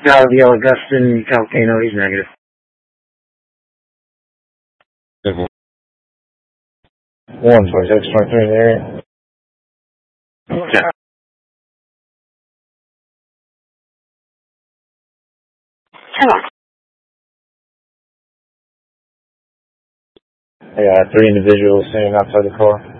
Abigail Augustin, Calcano, he's negative. 126.3 in the area. Yeah. Hello. Yeah, 3 individuals sitting outside the car.